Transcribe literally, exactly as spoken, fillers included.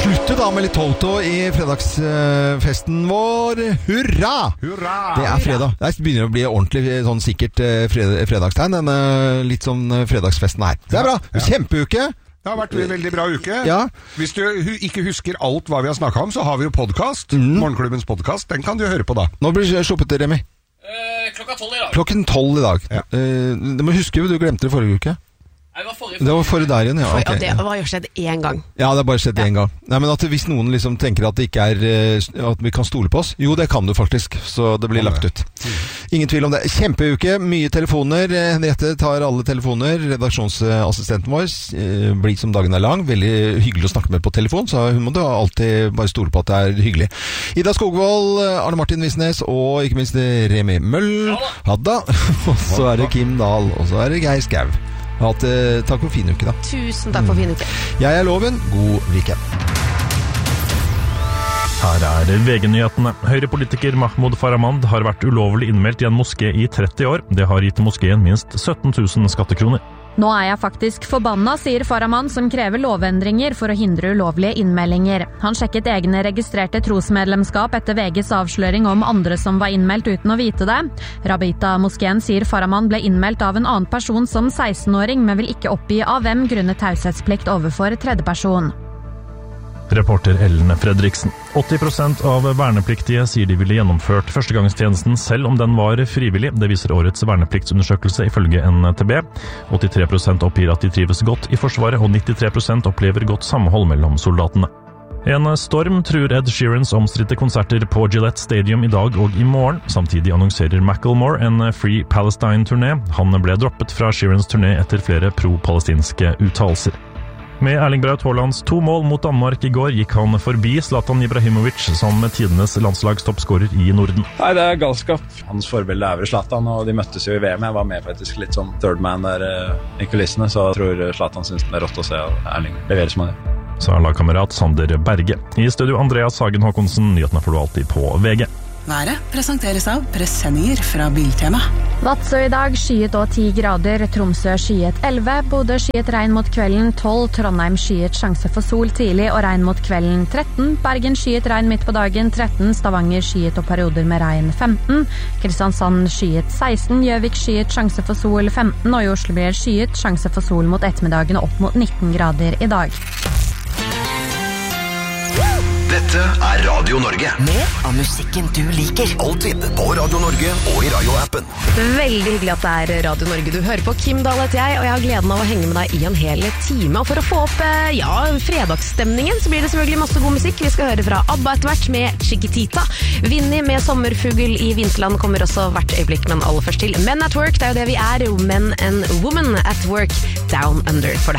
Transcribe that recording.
slutte da med litt Toto i fredagsfesten vår. Hurra! Hurra! Det er fredag. Det begynner å bli ordentlig sånn sikkert fredagstegn, denne litt sånn fredagsfesten her. Det er bra. Kjempeuke. Det har vært en veldig bra uke. Ja. Hvis du ikke husker alt hva vi har snakket om, så har vi jo podcast. Mm. Morgenklubbens podcast. Den kan du høre på da. Nå blir det sluppet det, Remi. Uh, klokka tolv i dag. Klokken tolv i dag. Ja. Uh, du må huske, du glemte det forrige uke. Det var forrige, det var forrige der igjen, ja. Okay. Ja, det var jo skjedd én gang. Ja, det har bare skjedd én ja. gang. Nei, men at hvis noen liksom tenker at det ikke er at vi kan stole på oss, jo, det kan du faktisk, så det blir lagt ut. Ingen tvil om det. Kjempeuke, mye telefoner. Henriette tar alle telefoner. Redaksjonsassistenten vår blir som dagen er lang. Veldig hyggelig å snakke med på telefon, så hun må da alltid bare stole på at det er hyggelig. Ida Skogvold, Arne Martin Visnes og ikke minst Remi Møll. Hadda. Og så er det Kim Dahl, og så er det Geir Skau. Hatt, eh, takk for fin uke da. Tusen takk for fin uke. Jeg er Loven, god weekend. Her er V G-nyhetene. Høyre-politiker Mahmoud Farahmand har vært ulovlig innmeldt i en moské i tretti år. Det har gitt moskeen minst sytten tusen skattekroner. Nå er jeg faktisk forbanna, sier Farahmand, som krever lovendringer for å hindre ulovlige innmeldinger. Han sjekket egne registrerte trosmedlemskap etter V G's avsløring om andre som var innmeldt uten å vite det. Rabita-moskeen sier Farahmand ble innmeldt av en annen person som seksten-åring, men vil ikke oppgi av hvem grunnet taushetsplikt overfor tredjeperson. Reporter Ellen Fredriksen. åtti prosent av vernepliktige sier de ville gjennomført førstegangstjenesten selv om den var frivillig. Det viser årets vernepliktsundersøkelse ifølge N T B. åttitre prosent oppgir at de trives godt i Forsvaret, og nittitre prosent opplever godt samhold mellom soldatene. En storm truer Ed Sheerans omstridte konserter på Gillette Stadium i dag og i morgen. Samtidig annonserer Macklemore en Free Palestine-turné. Han ble droppet fra Sheerans turné etter flere pro-palestinske uttalelser. Med Erling Braut Haalands to mål mot Danmark i går gikk han forbi Zlatan Ibrahimovic som tidenes landslagstoppskårer i Norden. Nei, det er galskap. Hans forbilde er vel Zlatan, og de møttes jo i V M. Jeg var med faktisk litt som third man der i kulissene, så jeg tror Zlatan synes det er rått å se Erling levere som han gjør. Så er lagkamerat Sander Berge. I studio Andreas Hagen Håkonsen, nyhetene får du alltid på V G. Været presenteres av pressendinger fra Biltema. Vadsø i dag, skyet og ti grader. Tromsø skyet elleve. Bodø skyet regn mot kvelden tolv. Trondheim skyet sjanse for sol tidlig og regn mot kvelden tretten. Bergen skyet regn midt på dagen tretten. Stavanger skyet og perioder med regn femten. Kristiansand skyet seksten. Gjøvik skyet sjanse for sol femten. Og i Oslo blir skyet sjanse for sol mot ettermiddagen opp mot nitten grader i dag. Dette er Radio Norge. Mer av musikken du liker. Alltid på Radio Norge og i radioappen. Veldig hyggelig at det er Radio Norge du hører på. Kim Dahl heter jeg, og jeg har gleden av å henge med deg i en hel time. Og for å få opp ja, fredagsstemningen, så blir det selvfølgelig masse god musikk. Vi skal høre fra ABBA etter hvert med Chiquitita. Vinni med Sommerfugl i Vinterland kommer også hvert øyeblikk, men aller først til Men at Work. Det er jo det vi er. Men and Woman at Work Down Under for deg.